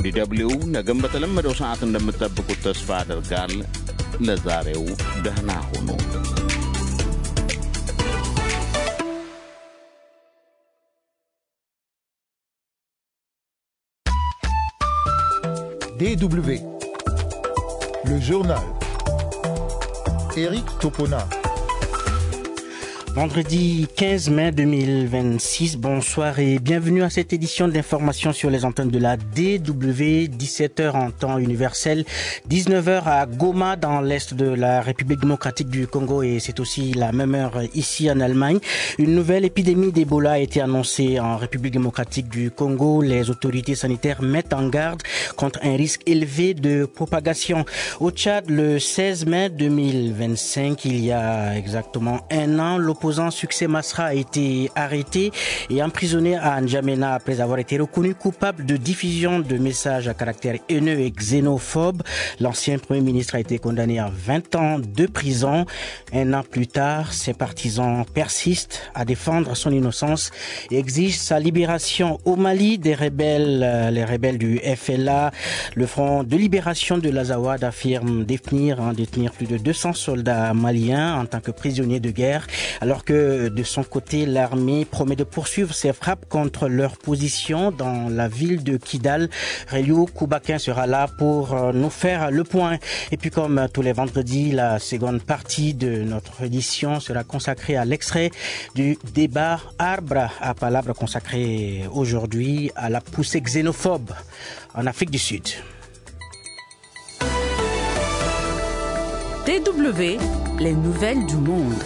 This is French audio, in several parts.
DW ነገም በተለመደው ሰዓት እንደምትጠብቁት ተስፋ አደርጋል። ለዛሬው ደህና ሁኑ። DW, le journal. Éric Topona. Vendredi 15 mai 2026, bonsoir et bienvenue à cette édition d'information sur les antennes de la DW, 17h en temps universel, 19h à Goma dans l'est de la République démocratique du Congo et c'est aussi la même heure ici en Allemagne. Une nouvelle épidémie d'Ebola a été annoncée en République démocratique du Congo. Les autorités sanitaires mettent en garde contre un risque élevé de propagation. Au Tchad, le 16 mai 2025, il y a exactement un an, l'opposant Succès Masra a été arrêté et emprisonné à N'Djamena après avoir été reconnu coupable de diffusion de messages à caractère haineux et xénophobe. L'ancien Premier ministre a été condamné à 20 ans de prison. Un an plus tard, ses partisans persistent à défendre son innocence et exigent sa libération. Au Mali, les rebelles du FLA, le Front de libération de l'Azawad affirme détenir plus de 200 soldats maliens en tant que prisonniers de guerre. Alors que de son côté, l'armée promet de poursuivre ses frappes contre leur position dans la ville de Kidal. Reliou Koubakin sera là pour nous faire le point. Et puis comme tous les vendredis, la seconde partie de notre édition sera consacrée à l'extrait du débat Arbre à Palabre consacré aujourd'hui à la poussée xénophobe en Afrique du Sud. DW, les nouvelles du monde.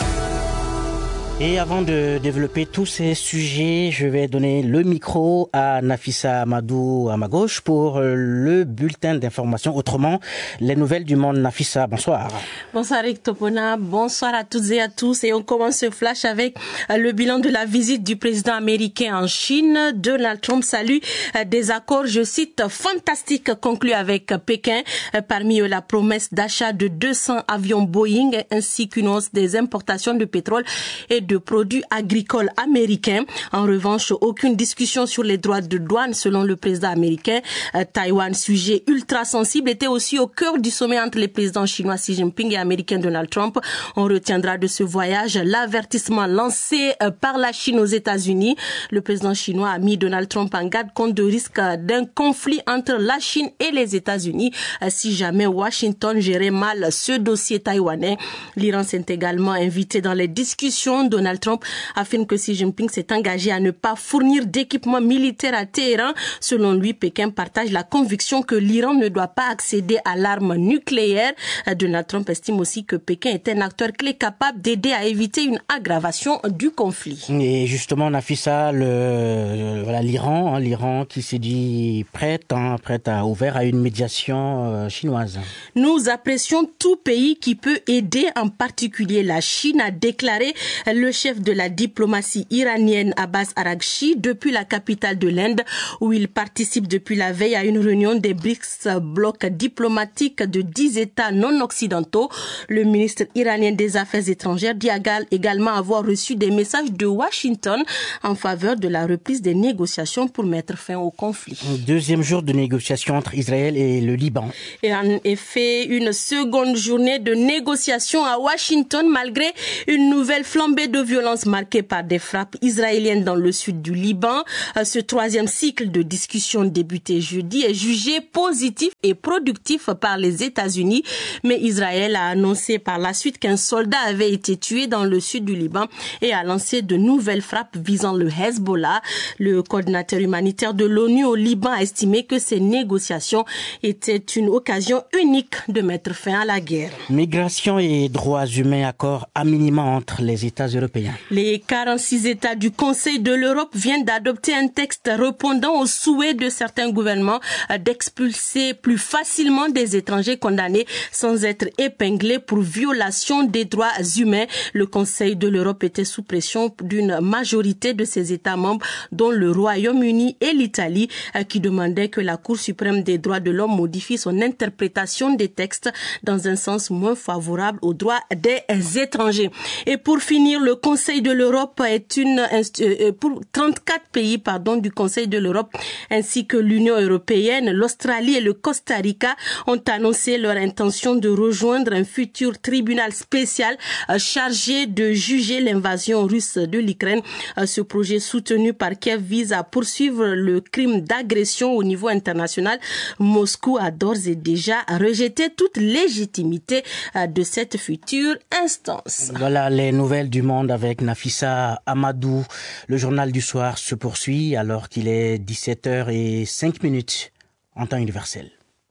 Et avant de développer tous ces sujets, je vais donner le micro à Nafissa Amadou à ma gauche pour le bulletin d'information. Autrement, les nouvelles du monde. Nafissa, bonsoir. Bonsoir Eric Topona, bonsoir à toutes et à tous. Et on commence ce flash avec le bilan de la visite du président américain en Chine. Donald Trump salue des accords, je cite, fantastiques conclus avec Pékin. Parmi eux, la promesse d'achat de 200 avions Boeing ainsi qu'une hausse des importations de pétrole et de produits agricoles américains. En revanche, aucune discussion sur les droits de douane selon le président américain. Taïwan, sujet ultra sensible, était aussi au cœur du sommet entre les présidents chinois Xi Jinping et américain Donald Trump. On retiendra de ce voyage l'avertissement lancé par la Chine aux États-Unis. Le président chinois a mis Donald Trump en garde contre le risque d'un conflit entre la Chine et les États-Unis si jamais Washington gérait mal ce dossier taïwanais. L'Iran s'est également invité dans les discussions. Donald Trump affirme que Xi Jinping s'est engagé à ne pas fournir d'équipements militaires à Téhéran. Selon lui, Pékin partage la conviction que l'Iran ne doit pas accéder à l'arme nucléaire. Donald Trump estime aussi que Pékin est un acteur clé capable d'aider à éviter une aggravation du conflit. Et justement, on a fait ça, l'Iran qui s'est dit prête à ouvrir à une médiation chinoise. Nous apprécions tout pays qui peut aider, en particulier la Chine, a déclaré le chef de la diplomatie iranienne Abbas Araghchi depuis la capitale de l'Inde où il participe depuis la veille à une réunion des BRICS, bloc diplomatique de 10 États non occidentaux. Le ministre iranien des Affaires étrangères dit également avoir reçu des messages de Washington en faveur de la reprise des négociations pour mettre fin au conflit. Deuxième jour de négociations entre Israël et le Liban. Et en effet, une seconde journée de négociations à Washington malgré une nouvelle flambée de violence marquée par des frappes israéliennes dans le sud du Liban. Ce troisième cycle de discussion débuté jeudi est jugé positif et productif par les États-Unis, mais Israël a annoncé par la suite qu'un soldat avait été tué dans le sud du Liban et a lancé de nouvelles frappes visant le Hezbollah. Le coordinateur humanitaire de l'ONU au Liban a estimé que ces négociations étaient une occasion unique de mettre fin à la guerre. Migration et droits humains, accord à minima entre les États européens. Les 46 États du Conseil de l'Europe viennent d'adopter un texte répondant aux souhaits de certains gouvernements d'expulser plus facilement des étrangers condamnés sans être épinglés pour violation des droits humains. Le Conseil de l'Europe était sous pression d'une majorité de ses États membres, dont le Royaume-Uni et l'Italie, qui demandaient que la Cour suprême des droits de l'homme modifie son interprétation des textes dans un sens moins favorable aux droits des étrangers. Et pour finir, le Le Conseil de l'Europe est pour 34 pays du Conseil de l'Europe ainsi que l'Union européenne, l'Australie et le Costa Rica ont annoncé leur intention de rejoindre un futur tribunal spécial chargé de juger l'invasion russe de l'Ukraine. Ce projet soutenu par Kiev vise à poursuivre le crime d'agression au niveau international. Moscou a d'ores et déjà rejeté toute légitimité de cette future instance. Voilà les nouvelles du monde avec Nafissa Amadou. Le journal du soir se poursuit alors qu'il est 17h05 en temps universel.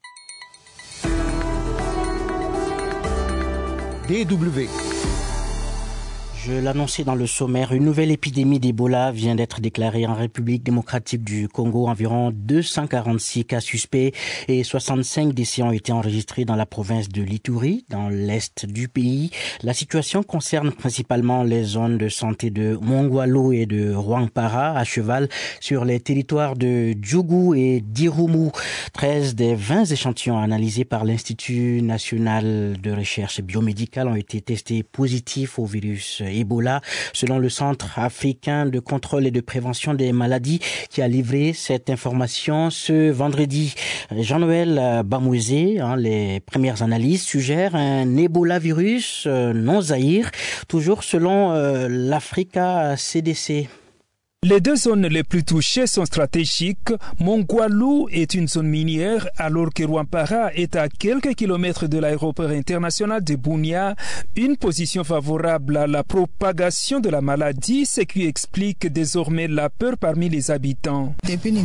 DW. Je l'annonçais dans le sommaire, une nouvelle épidémie d'Ebola vient d'être déclarée en République démocratique du Congo. Environ 246 cas suspects et 65 décès ont été enregistrés dans la province de l'Ituri, dans l'est du pays. La situation concerne principalement les zones de santé de Mongwalo et de Rwampara, à cheval sur les territoires de Djougou et d'Irumu. 13 des 20 échantillons analysés par l'Institut national de recherche biomédicale ont été testés positifs au virus Ebola, selon le Centre africain de contrôle et de prévention des maladies qui a livré cette information ce vendredi. Jean-Noël Bamouezé, les premières analyses suggèrent un Ebola virus non-Zaïre, toujours selon l'Africa CDC. Les deux zones les plus touchées sont stratégiques. Mongwalu est une zone minière, alors que Rwampara est à quelques kilomètres de l'aéroport international de Bunia, une position favorable à la propagation de la maladie, ce qui explique désormais la peur parmi les habitants.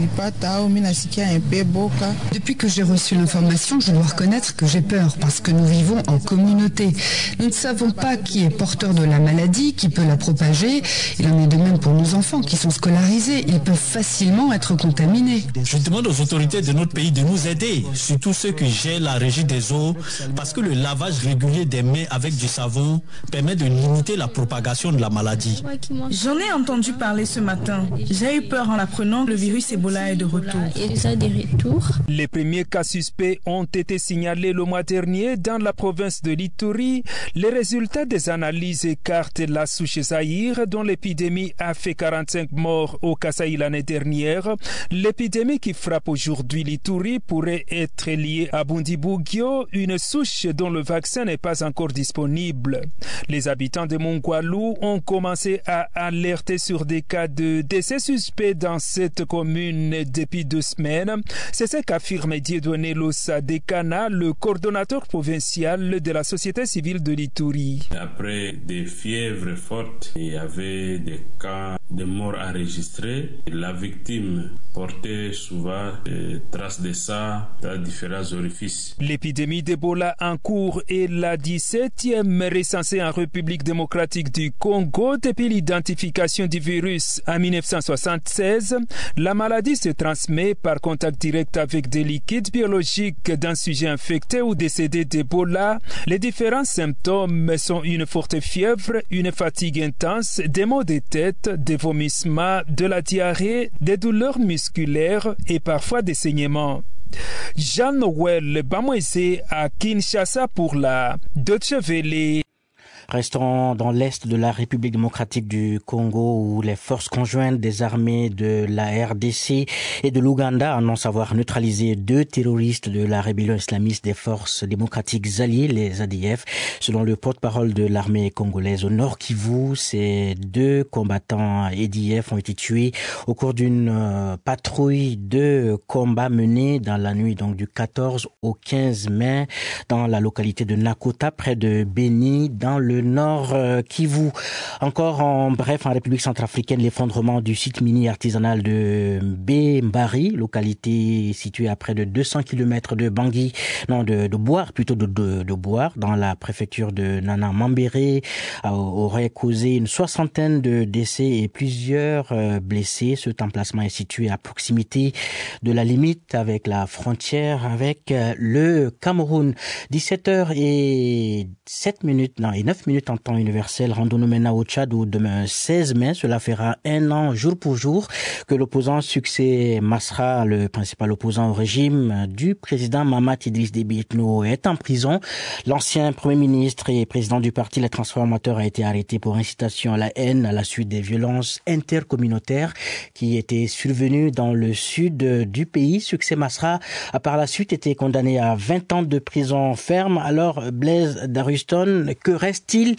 Depuis que j'ai reçu l'information, je dois reconnaître que j'ai peur parce que nous vivons en communauté. Nous ne savons pas qui est porteur de la maladie, qui peut la propager. Il en est de même pour nos enfants qui sont scolarisés, ils peuvent facilement être contaminés. Je demande aux autorités de notre pays de nous aider, surtout ceux qui gèrent la régie des eaux, parce que le lavage régulier des mains avec du savon permet de limiter la propagation de la maladie. J'en ai entendu parler ce matin. J'ai eu peur en apprenant que le virus Ebola est de retour. Les premiers cas suspects ont été signalés le mois dernier dans la province de l'Ituri. Les résultats des analyses écartent la souche Zaïre, dont l'épidémie a fait 45 morts au Kasaï l'année dernière. L'épidémie qui frappe aujourd'hui l'Ituri pourrait être liée à Bundibugyo, une souche dont le vaccin n'est pas encore disponible. Les habitants de Mongwalu ont commencé à alerter sur des cas de décès suspects dans cette commune depuis 2 semaines. C'est ce qu'affirme Dieudonné Losa Dekana, le coordonnateur provincial de la société civile de l'Ituri. Après des fièvres fortes, il y avait des cas de morts enregistrés. La victime portait souvent des traces de sang dans différents orifices. L'épidémie d'Ebola en cours est la 17e recensée en République démocratique du Congo depuis l'identification du virus en 1976. La maladie se transmet par contact direct avec des liquides biologiques d'un sujet infecté ou décédé d'Ebola. Les différents symptômes sont une forte fièvre, une fatigue intense, des maux de tête, des vomissements, de la diarrhée, des douleurs musculaires et parfois des saignements. Jean-Noël Bamouezé à Kinshasa pour la Deutsche Welle. Restons dans l'est de la République démocratique du Congo où les forces conjointes des armées de la RDC et de l'Ouganda annoncent avoir neutralisé 2 terroristes de la rébellion islamiste des forces démocratiques alliées, les ADF. Selon le porte-parole de l'armée congolaise au Nord Kivu, ces 2 combattants ADF ont été tués au cours d'une patrouille de combat menée dans la nuit donc du 14 au 15 mai dans la localité de Nakota près de Beni dans le Nord Kivu. Encore en République centrafricaine, l'effondrement du site mini artisanal de Mbari, localité située à près de 200 km de Bangui, de Boire, dans la préfecture de Nana Mambéré, aurait causé une 60aine de décès et plusieurs blessés. Cet emplacement est situé à proximité de la limite avec la frontière avec le Cameroun. 17h et 9 minutes en temps universel. Rendons-nous maintenant au Tchad où demain 16 mai, cela fera 1 an jour pour jour que l'opposant succès Succès Masra, le principal opposant au régime du président Mahamat Idriss Déby Itno, est en prison. L'ancien Premier ministre et président du parti Les Transformateurs a été arrêté pour incitation à la haine à la suite des violences intercommunautaires qui étaient survenues dans le sud du pays. Succès Masra a par la suite été condamné à 20 ans de prison ferme. Alors, Blaise Daruston, que reste-t-il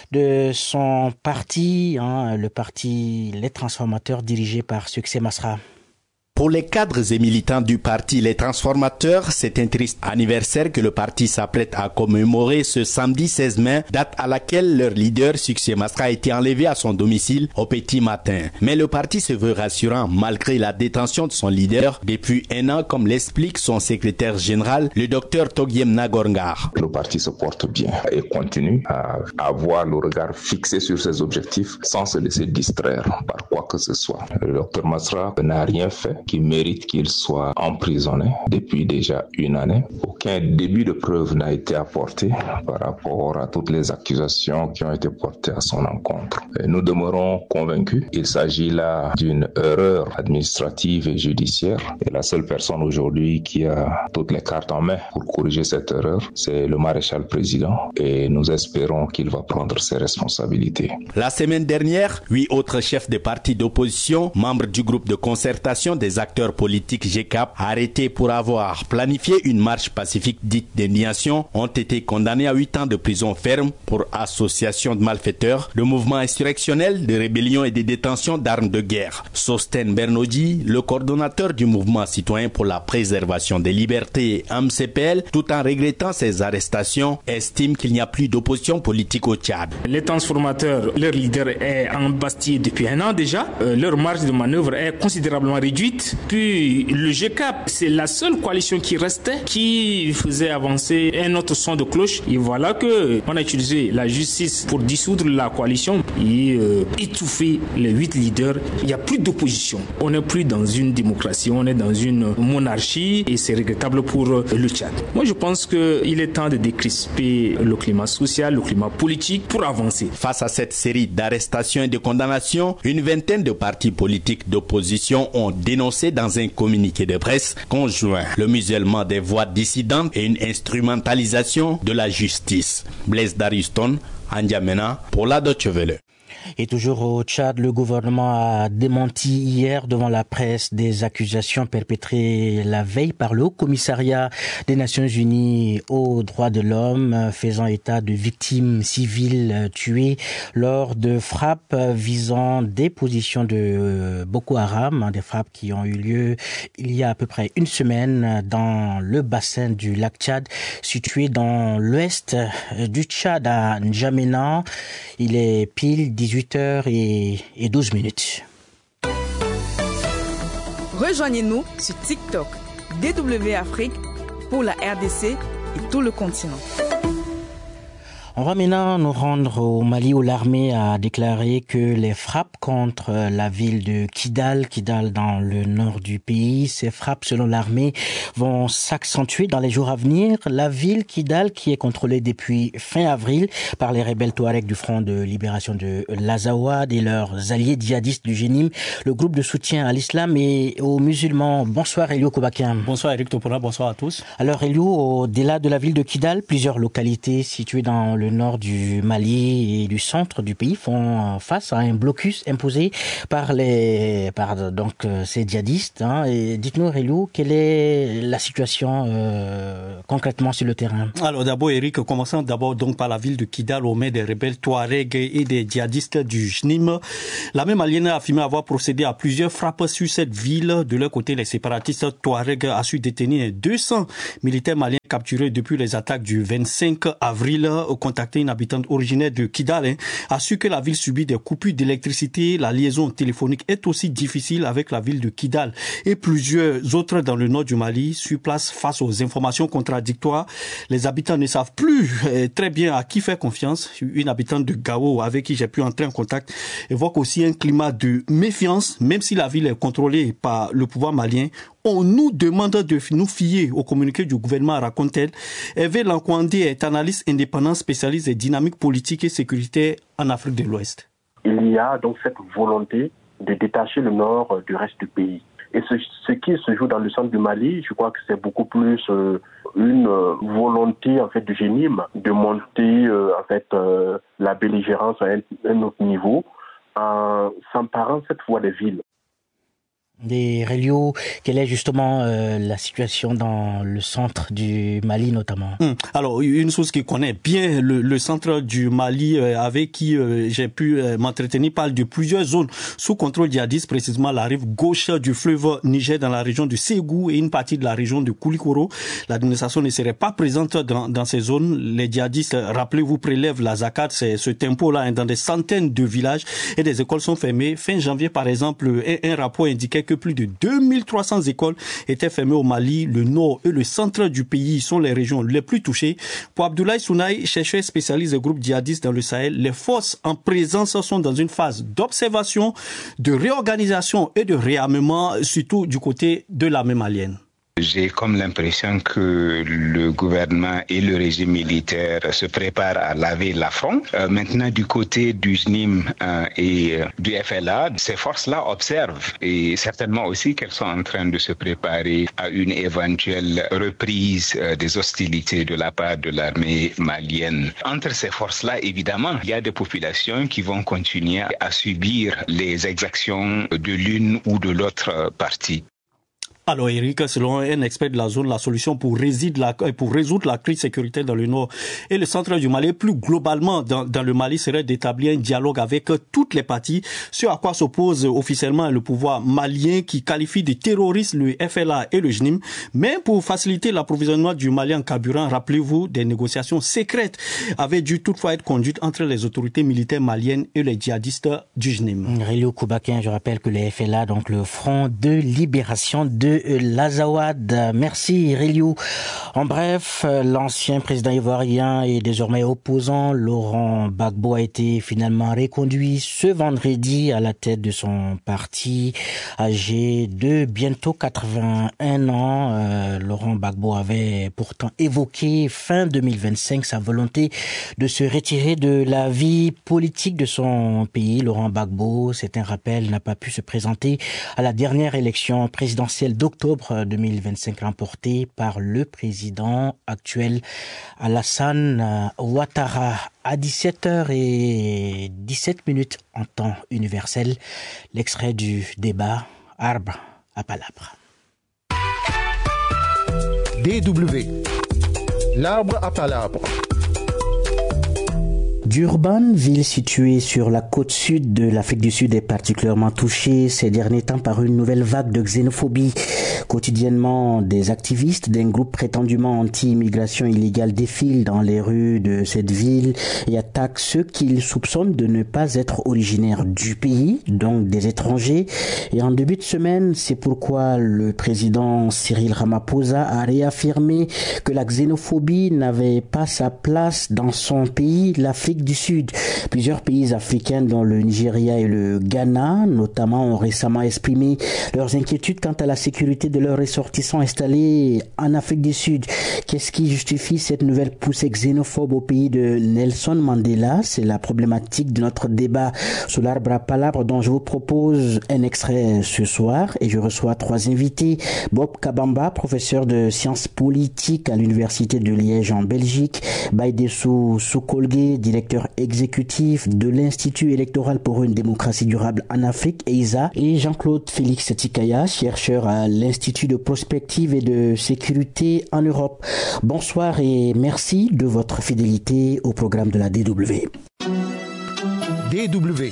de son parti, le parti Les Transformateurs dirigé par Succès Masra? Pour les cadres et militants du parti Les Transformateurs, c'est un triste anniversaire que le parti s'apprête à commémorer ce samedi 16 mai, date à laquelle leur leader, Succès Masra, a été enlevé à son domicile au petit matin. Mais le parti se veut rassurant malgré la détention de son leader depuis un an, comme l'explique son secrétaire général, le docteur Toguiem Nagorngar. Le parti se porte bien et continue à avoir le regard fixé sur ses objectifs sans se laisser distraire par quoi que ce soit. Le docteur Masra n'a rien fait qui mérite qu'il soit emprisonné depuis déjà une année. Aucun début de preuve n'a été apporté par rapport à toutes les accusations qui ont été portées à son encontre. Et nous demeurons convaincus qu'il s'agit là d'une erreur administrative et judiciaire. Et la seule personne aujourd'hui qui a toutes les cartes en main pour corriger cette erreur, c'est le maréchal président. Et nous espérons qu'il va prendre ses responsabilités. La semaine dernière, 8 autres chefs de partis d'opposition, membres du groupe de concertation des acteurs politiques GCAP, arrêtés pour avoir planifié une marche pacifique dite d'indignation, ont été condamnés à 8 ans de prison ferme pour association de malfaiteurs, de mouvements insurrectionnels, de rébellions et de détention d'armes de guerre. Sosten Bernodi, le coordonnateur du mouvement citoyen pour la préservation des libertés MCPL, tout en regrettant ces arrestations, estime qu'il n'y a plus d'opposition politique au Tchad. Les transformateurs, leur leader est embastillé depuis un an déjà. Leur marge de manœuvre est considérablement réduite. Puis le GCAP, c'est la seule coalition qui restait, qui faisait avancer un autre son de cloche. Et voilà que on a utilisé la justice pour dissoudre la coalition et étouffer les 8 leaders. Il n'y a plus d'opposition. On n'est plus dans une démocratie, on est dans une monarchie et c'est regrettable pour le Tchad. Moi, je pense qu'il est temps de décrisper le climat social, le climat politique pour avancer. Face à cette série d'arrestations et de condamnations, une vingtaine de partis politiques d'opposition ont dénoncé dans un communiqué de presse conjoint le musellement des voix dissidentes et une instrumentalisation de la justice. Blaise Daruston, N'Djamena, pour la Deutsche Welle. Et toujours au Tchad, le gouvernement a démenti hier devant la presse des accusations perpétrées la veille par le Haut Commissariat des Nations Unies aux droits de l'homme, faisant état de victimes civiles tuées lors de frappes visant des positions de Boko Haram, des frappes qui ont eu lieu il y a à peu près une semaine dans le bassin du lac Tchad, situé dans l'ouest du Tchad à N'Djamena. Il est pile 18h12. Rejoignez-nous sur TikTok, DW Afrique, pour la RDC et tout le continent. On va maintenant nous rendre au Mali où l'armée a déclaré que les frappes contre la ville de Kidal dans le nord du pays, ces frappes selon l'armée vont s'accentuer dans les jours à venir. La ville Kidal qui est contrôlée depuis fin avril par les rebelles Touaregs du Front de libération de l'Azawad et leurs alliés djihadistes du Génim, le groupe de soutien à l'islam et aux musulmans. Bonsoir Elio Kobakian. Bonsoir Eric Topora, bonsoir à tous. Alors Elio, au-delà de la ville de Kidal, plusieurs localités situées dans le nord du Mali et du centre du pays font face à un blocus imposé par ces djihadistes. Et dites-nous, Relou, quelle est la situation concrètement sur le terrain? Alors d'abord, Eric, commençons d'abord donc par la ville de Kidal, au mains des rebelles Touaregs et des djihadistes du JNIM. La même alliée a affirmé avoir procédé à plusieurs frappes sur cette ville. De leur côté, les séparatistes Touaregs ont su détenir 200 militaires maliens capturés depuis les attaques du 25 avril. Contacté une habitante originaire de Kidal, a su que la ville subit des coupures d'électricité. La liaison téléphonique est aussi difficile avec la ville de Kidal et plusieurs autres dans le nord du Mali. Sur place, face aux informations contradictoires, les habitants ne savent plus très bien à qui faire confiance. Une habitante de Gao avec qui j'ai pu entrer en contact évoque aussi un climat de méfiance, même si la ville est contrôlée par le pouvoir malien. On nous demande de nous fier au communiqué du gouvernement, raconte-t-elle. Hervé Lankwandé est analyste indépendant spécialiste des dynamiques politiques et sécuritaires en Afrique de l'Ouest. Il y a donc cette volonté de détacher le nord du reste du pays. Et ce qui se joue dans le centre du Mali, je crois que c'est beaucoup plus une volonté en fait du GNIM de monter la belligérance à un autre niveau en s'emparant cette fois des villes. Des Relio, quelle est justement la situation dans le centre du Mali notamment? Alors, une chose qui connaît bien le centre du Mali avec qui j'ai pu m'entretenir parle de plusieurs zones sous contrôle djihadiste, précisément la rive gauche du fleuve Niger dans la région de Ségou et une partie de la région de Koulikoro. L'administration ne serait pas présente dans ces zones. Les djihadistes, rappelez-vous, prélèvent la zakat, c'est ce tempo-là, dans des centaines de villages et des écoles sont fermées. Fin janvier, par exemple, un rapport indiquait que plus de 2300 écoles étaient fermées au Mali. Le nord et le centre du pays sont les régions les plus touchées. Pour Abdoulaye Sounaï, chercheur spécialiste des groupes djihadistes dans le Sahel, les forces en présence sont dans une phase d'observation, de réorganisation et de réarmement, surtout du côté de l'armée malienne. J'ai comme l'impression que le gouvernement et le régime militaire se préparent à laver l'affront. Maintenant, du côté du JNIM et du FLA, ces forces-là observent et certainement aussi qu'elles sont en train de se préparer à une éventuelle reprise des hostilités de la part de l'armée malienne. Entre ces forces-là, évidemment, il y a des populations qui vont continuer à subir les exactions de l'une ou de l'autre partie. Alors Eric, selon un expert de la zone, la solution pour résoudre la crise sécuritaire dans le nord et le centre du Mali, plus globalement dans le Mali, serait d'établir un dialogue avec toutes les parties, ce à quoi s'oppose officiellement le pouvoir malien qui qualifie de terroristes le FLA et le JNIM. Mais pour faciliter l'approvisionnement du Mali en carburant, rappelez-vous, des négociations secrètes avaient dû toutefois être conduites entre les autorités militaires maliennes et les djihadistes du JNIM. Relio Koubakin, je rappelle que le FLA, donc le Front de Libération de l'Azawad. Merci Relio. En bref, l'ancien président ivoirien et désormais opposant Laurent Gbagbo a été finalement reconduit ce vendredi à la tête de son parti. Âgé de bientôt 81 ans, Laurent Gbagbo avait pourtant évoqué fin 2025 sa volonté de se retirer de la vie politique de son pays. Laurent Gbagbo, c'est un rappel, n'a pas pu se présenter à la dernière élection présidentielle d'octobre 2025 remportée par le président actuel Alassane Ouattara. À 17h17 en temps universel, l'extrait du débat Arbre à Palabre. DW, l'arbre à palabre. Durban, ville située sur la côte sud de l'Afrique du Sud, est particulièrement touchée ces derniers temps par une nouvelle vague de xénophobie. Quotidiennement, des activistes d'un groupe prétendument anti-immigration illégale défilent dans les rues de cette ville et attaquent ceux qu'ils soupçonnent de ne pas être originaires du pays, donc des étrangers. Et en début de semaine, c'est pourquoi le président Cyril Ramaphosa a réaffirmé que la xénophobie n'avait pas sa place dans son pays, l'Afrique du Sud. Plusieurs pays africains, dont le Nigeria et le Ghana, notamment, ont récemment exprimé leurs inquiétudes quant à la sécurité de leurs ressortissants installés en Afrique du Sud. Qu'est-ce qui justifie cette nouvelle poussée xénophobe au pays de Nelson Mandela? C'est la problématique de notre débat sur l'arbre à palabre dont je vous propose un extrait ce soir et je reçois 3 invités. Bob Kabamba, professeur de sciences politiques à l'université de Liège en Belgique. Baïdessou Soukolgué, directeur exécutif de l'Institut électoral pour une démocratie durable en Afrique, EISA. Et Jean-Claude Félix Tikaya, chercheur à l'Institut de prospective et de sécurité en Europe. Bonsoir et merci de votre fidélité au programme de la DW. DW.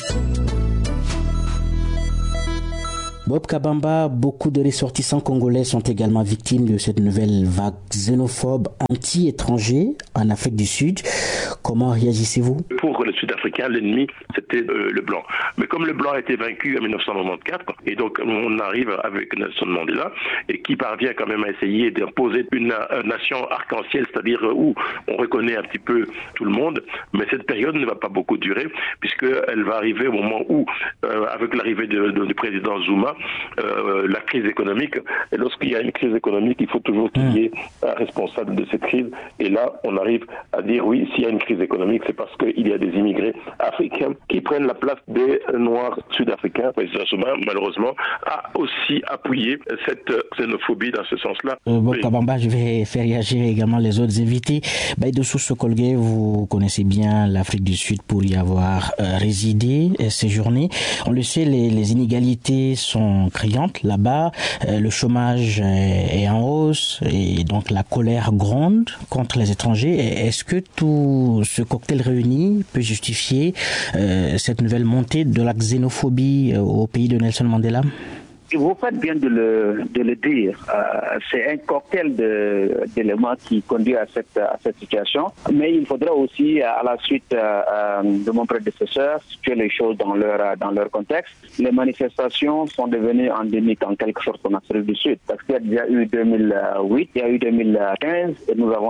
Bob Kabamba, beaucoup de ressortissants congolais sont également victimes de cette nouvelle vague xénophobe anti-étranger en Afrique du Sud. Comment réagissez-vous? Pour le Sud-Africain, l'ennemi, c'était le blanc. Mais comme le blanc a été vaincu en 1994, et donc on arrive avec Nelson Mandela, et qui parvient quand même à essayer d'imposer une nation arc-en-ciel, c'est-à-dire où on reconnaît un petit peu tout le monde, mais cette période ne va pas beaucoup durer, puisqu'elle va arriver au moment où, avec l'arrivée du président Zuma, la crise économique. Et lorsqu'il y a une crise économique, il faut toujours qu'il y ait un responsable de cette crise. Et là, on arrive à dire oui, s'il y a une crise économique, c'est parce qu'il y a des immigrés africains qui prennent la place des Noirs sud-africains. Le président Zuma, malheureusement, a aussi appuyé cette xénophobie dans ce sens-là. Bob Kabamba, je vais faire réagir également les autres invités. Baïdossou Sokolgue, vous connaissez bien l'Afrique du Sud pour y avoir résidé et séjourné. On le sait, les inégalités sont criantes là-bas. Le chômage est en hausse et donc la colère gronde contre les étrangers. Est-ce que tout ce cocktail réuni peut justifier cette nouvelle montée de la xénophobie au pays de Nelson Mandela? Vous faites bien de le dire. C'est un cocktail d'éléments qui conduit à cette situation. Mais il faudra aussi, à la suite de mon prédécesseur, situer les choses dans leur contexte. Les manifestations sont devenues endémiques en quelque sorte en Afrique du Sud. Parce qu'il y a déjà eu 2008, il y a eu 2015, et nous avons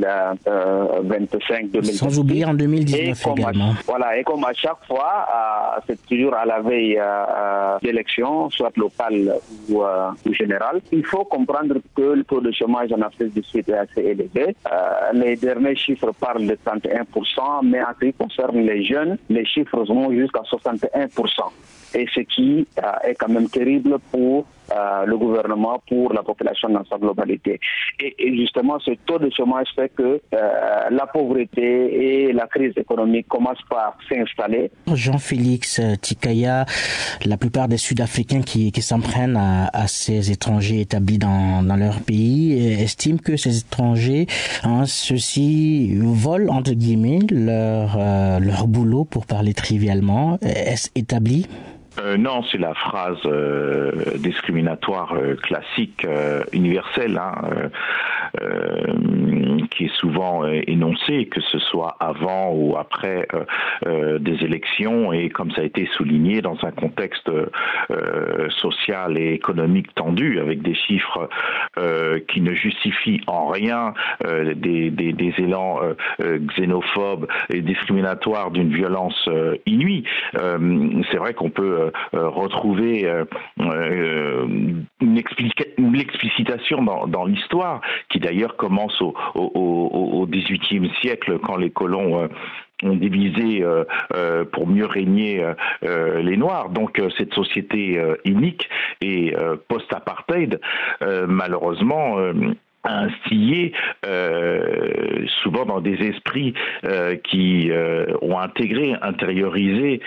2025, 2026. Sans oublier en 2019 également. Voilà, et comme à chaque fois, c'est toujours à la veille d'élections, soit locales ou générale. Il faut comprendre que le taux de chômage en Afrique du Sud est assez élevé. Les derniers chiffres parlent de 31%, mais en ce qui concerne les jeunes, les chiffres vont jusqu'à 61%. Et ce qui est quand même terrible pour le gouvernement, pour la population dans sa globalité. Et justement, ce taux de chômage fait que la pauvreté et la crise économique commencent par s'installer. Jean-Félix Tikaya, la plupart des Sud-Africains qui s'en prennent à ces étrangers établis dans leur pays estiment que ces étrangers, ceux-ci volent entre guillemets leur boulot, pour parler trivialement. Est-ce établi? Non, c'est la phrase discriminatoire classique, universelle, qui est souvent énoncée, que ce soit avant ou après des élections, et comme ça a été souligné dans un contexte social et économique tendu, avec des chiffres qui ne justifient en rien des élans xénophobes et discriminatoires d'une violence inouïe. C'est vrai qu'on peut retrouver une explicitation dans l'histoire, qui d'ailleurs commence au XVIIIe siècle, quand les colons ont divisé pour mieux régner les Noirs. Donc cette société inique et post-apartheid, malheureusement, a instillé souvent dans des esprits qui ont intériorisé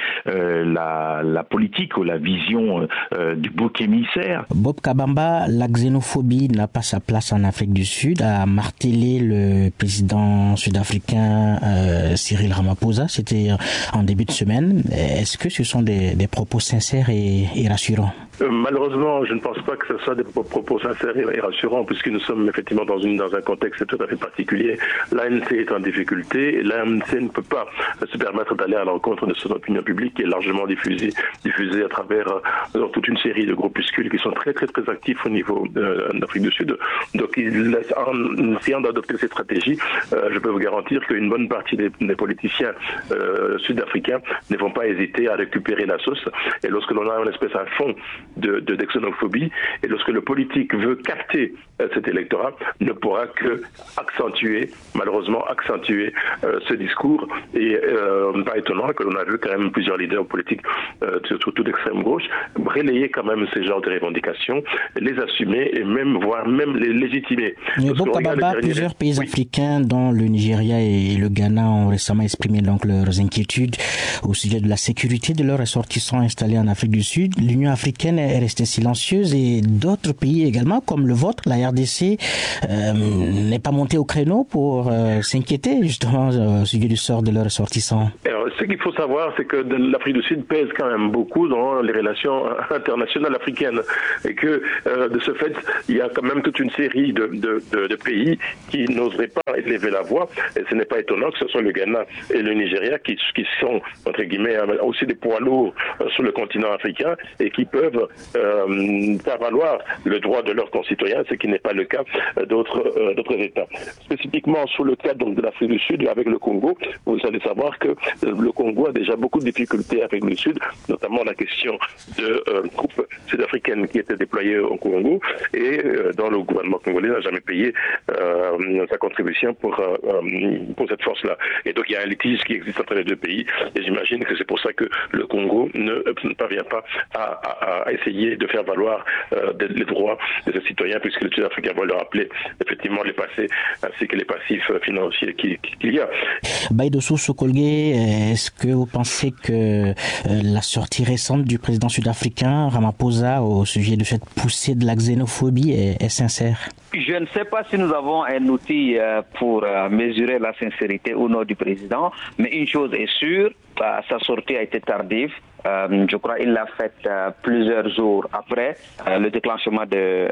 la politique ou la vision du bouc émissaire. Bob Kabamba, la xénophobie n'a pas sa place en Afrique du Sud, a martelé le président sud-africain Cyril Ramaphosa, c'était en début de semaine. Est-ce que ce sont des propos sincères et rassurants? Malheureusement, je ne pense pas que ce soit des propos sincères et rassurants, puisque nous sommes effectivement dans un contexte tout à fait particulier. L'ANC est en difficulté, et l'ANC ne peut pas se permettre d'aller à l'encontre de son opinion publique, qui est largement diffusée à travers toute une série de groupuscules qui sont très très très actifs au niveau d'Afrique du Sud. Donc, en essayant d'adopter ces stratégies, je peux vous garantir qu'une bonne partie des politiciens sud-africains ne vont pas hésiter à récupérer la sauce. Et lorsque l'on a une espèce à fond de xénophobie, et lorsque le politique veut capter cet électorat, ne pourra que malheureusement accentuer ce discours. Et pas étonnant que l'on a vu quand même plusieurs leaders politiques, surtout d'extrême gauche, relayer quand même ces genres de revendications, les assumer et voire même les légitimer. Plusieurs pays africains, dont le Nigeria et le Ghana, ont récemment exprimé donc leurs inquiétudes au sujet de la sécurité de leurs ressortissants installés en Afrique du Sud. L'Union africaine est restée silencieuse, et d'autres pays également, comme le vôtre, la RDC, n'est pas monté au créneau pour s'inquiéter justement au sujet du sort de leurs ressortissants. Alors, ce qu'il faut savoir, c'est que l'Afrique du Sud pèse quand même beaucoup dans les relations internationales africaines, et que de ce fait, il y a quand même toute une série de pays qui n'oseraient pas élever la voix, et ce n'est pas étonnant que ce soit le Ghana et le Nigeria qui sont, entre guillemets, aussi des poids lourds sur le continent africain, et qui peuvent faire valoir le droit de leurs concitoyens, ce qui n'est pas le cas d'autres États. Spécifiquement sur le cas donc de l'Afrique du Sud avec le Congo, vous allez savoir que le Congo a déjà beaucoup de difficultés avec le Sud, notamment la question de troupes sud-africaines qui étaient déployées au Congo et dont le gouvernement congolais n'a jamais payé sa contribution pour cette force-là. Et donc il y a un litige qui existe entre les deux pays et j'imagine que c'est pour ça que le Congo ne parvient pas à essayer de faire valoir les droits de ses citoyens, puisque le Sud-Africain va leur rappeler effectivement les passés ainsi que les passifs financiers qu'il y a. Baïdosso Sokolge, est-ce que vous pensez que la sortie récente du président sud-africain Ramaphosa au sujet de cette poussée de la xénophobie est sincère? Je ne sais pas si nous avons un outil pour mesurer la sincérité ou non du président, mais une chose est sûre, sa sortie a été tardive. Je crois qu'il l'a faite plusieurs jours après le déclenchement de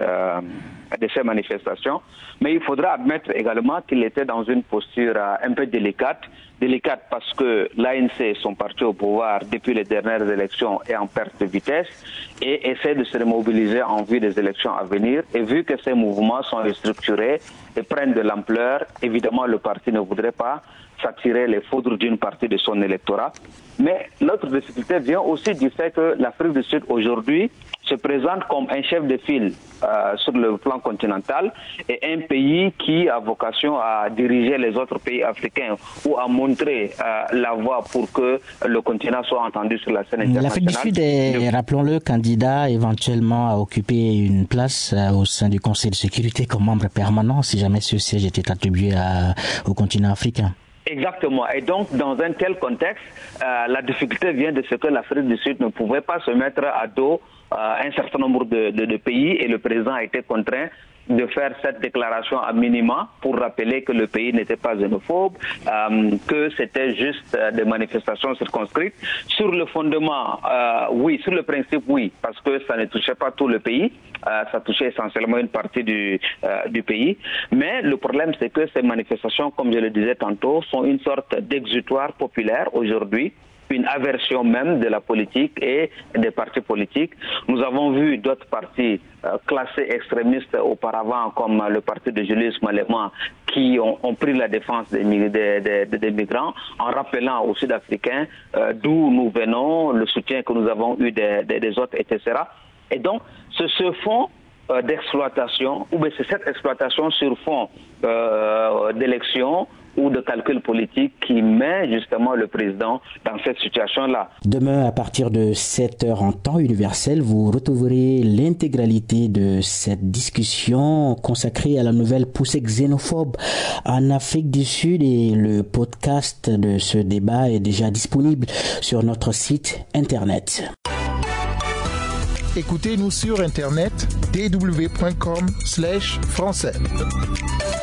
ces manifestations. Mais il faudra admettre également qu'il était dans une posture un peu délicate parce que l'ANC, son parti au pouvoir depuis les dernières élections, est en perte de vitesse et essaie de se remobiliser en vue des élections à venir. Et vu que ces mouvements sont structurés et prennent de l'ampleur, évidemment le parti ne voudrait pas s'attirer les foudres d'une partie de son électorat. Mais l'autre difficulté vient aussi du fait que l'Afrique du Sud aujourd'hui se présente comme un chef de file sur le plan continental et un pays qui a vocation à diriger les autres pays africains ou à montrer la voie pour que le continent soit entendu sur la scène internationale. L'Afrique du Sud est, rappelons-le, candidat éventuellement à occuper une place au sein du Conseil de sécurité comme membre permanent si jamais ce siège était attribué au continent africain. Exactement. Et donc, dans un tel contexte, la difficulté vient de ce que l'Afrique du Sud ne pouvait pas se mettre à dos un certain nombre de pays et le président a été contraint de faire cette déclaration à minima pour rappeler que le pays n'était pas xénophobe, que c'était juste des manifestations circonscrites. Sur le fondement, oui, sur le principe, oui, parce que ça ne touchait pas tout le pays, ça touchait essentiellement une partie du pays. Mais le problème, c'est que ces manifestations, comme je le disais tantôt, sont une sorte d'exutoire populaire aujourd'hui, une aversion même de la politique et des partis politiques. Nous avons vu d'autres partis classés extrémistes auparavant, comme le parti de Julius Malema, qui ont pris la défense des migrants en rappelant aux Sud-Africains d'où nous venons, le soutien que nous avons eu des autres, etc. Et donc, ce fond d'exploitation, ou bien c'est cette exploitation sur fond d'élections ou de calcul politique qui met justement le président dans cette situation-là. Demain, à partir de 7h en temps universel, vous retrouverez l'intégralité de cette discussion consacrée à la nouvelle poussée xénophobe en Afrique du Sud et le podcast de ce débat est déjà disponible sur notre site internet. Écoutez-nous sur internet www.com/français.